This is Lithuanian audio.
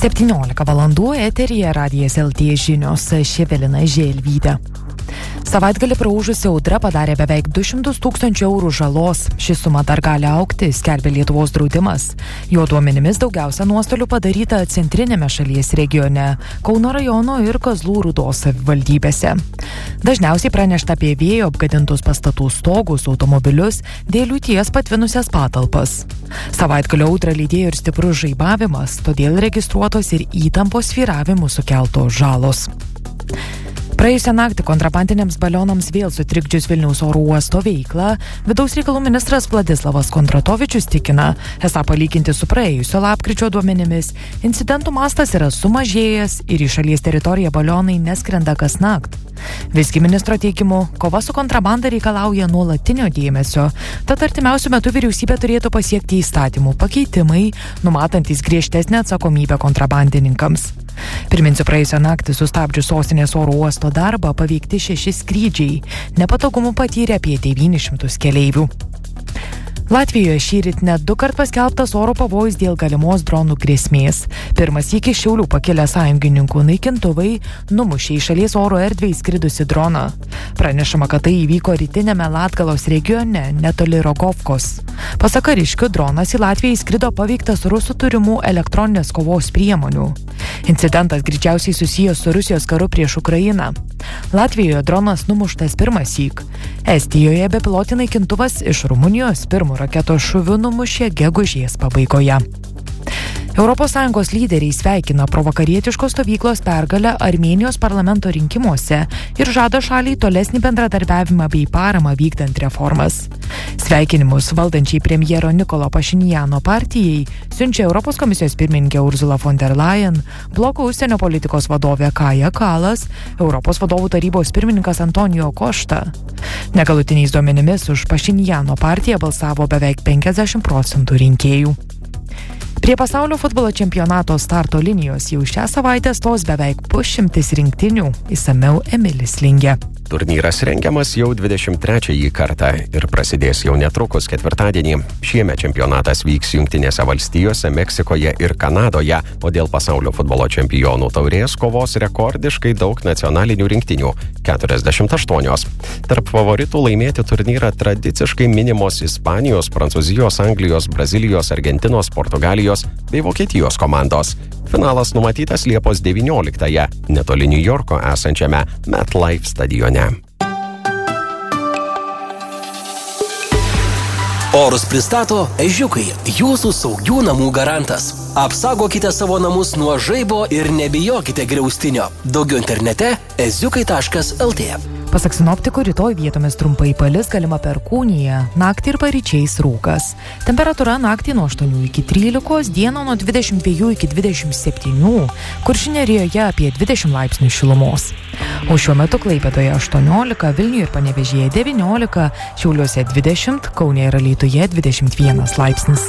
17 valandų eteryje Radijas LT žinios, Evelina Želvytė. Savaitgalį praūžusi audra padarė beveik 200 000 eurų žalos. Ši suma dar gali augti, skelbia Lietuvos draudimas. Jo duomenimis daugiausia nuostolių padaryta centrinėme šalies regione, Kauno rajono ir Kazlų Rūdos savivaldybėse. Dažniausiai pranešta apie vėjo apgadintus pastatų stogus, automobilius, dėl liūties patvinusias patalpas. Savaitgalio audrą lydėjo ir stiprus žaibavimas, todėl registruotos ir įtampos svyravimų sukeltos žalos. Praėjusią naktį kontrabandiniams balionams vėl sutrikdžius Vilniaus oro uosto veiklą, vidaus reikalų ministras Vladislavas Kondratovičius tikina, esą palyginti su praėjusio lapkričio duomenimis, incidentų mastas yra sumažėjęs ir į šalies teritoriją balionai neskrenda kasnakt. Visgi ministro teigimu, kova su kontrabanda reikalauja nuolatinio dėmesio, tad artimiausiu metu vyriausybė turėtų pasiekti įstatymų pakeitimai, numatantys griežtesnę atsakomybę kontrabandininkams. Priminsiu, praėjusią naktį sustabdžius sostinės oro uosto darbą paveikti 6 skrydžiai, nepatogumų patyrė apie 900 keleivių. Latvijoje šįryt net 2 kart paskelbtas oro pavojus dėl galimos dronų grėsmės. Pirmas iki Šiaulių pakilę sąjungininkų naikintuvai numušė į šalies oro erdvę įskridusi droną. Pranešama, kad tai įvyko rytinėme Latgalos regione, netoli Rogovkos. Pasak kariškių, dronas į Latviją įskrido paveiktas rusų turimų elektroninės kovos priemonių. Incidentas greičiausiai susijęs su Rusijos karu prieš Ukrainą. Latvijoje dronas numuštas pirmąsyk. Estijoje bepilotį naikintuvas iš Rumunijos pirmų raketos šūvių numušė gegužės pabaigoje. ES lyderiai sveikina provakarietiškos stovyklos pergalę Armėnijos parlamento rinkimuose ir žada šaliai tolesnį bendradarbiavimą bei paramą vykdant reformas. Sveikinimus valdančiai premjero Nikolo Pašinjano partijai siunčia Europos komisijos pirmininkė Ursula von der Leyen, bloko užsienio politikos vadovė Kaja Kallas, Europos vadovų tarybos pirmininkas Antonijo Košta. Negalutiniais duomenimis už Pašinjano partiją balsavo beveik 50% rinkėjų. Prie pasaulio futbolo čempionato starto linijos jau šią savaitę stos beveik 100 rinktinių, išsamiau Emilis Lingė. Turnyras rengiamas jau 23 kartą ir prasidės jau netrukus ketvirtadienį. Šiemet čempionatas vyks Jungtinėse valstijose, Meksikoje ir Kanadoje, o dėl pasaulio futbolo čempionų taurės kovos rekordiškai daug nacionalinių rinktinių – 48. Tarp favoritų laimėti turnyrą tradiciškai minimos Ispanijos, Prancūzijos, Anglijos, Brazilijos, Argentinos, Portugalijos bei Vokietijos komandos. Finalas numatytas Liepos 19-ąją netoli Niujorko esančiame MetLife stadione. Orus pristato Ežiukai, jūsų saugių namų garantas. Apsaugokite savo namus nuo žaibo ir nebijokite griaustinio. Daugiau internete eziukai.lt. Pasak sinoptikų, rytoj vietomis trumpai palis, galima perkūnija, naktį ir paryčiais rūkas. Temperatūra naktį nuo 8 iki 13, dieną nuo 22 iki 27, Kuršių nerijoje apie 20 laipsnių šilumos. O šiuo metu Klaipėdoje 18, Vilniuje ir Panevėžyje 19, Šiauliuose 20, Kaune ir Alytuje 21 laipsnis.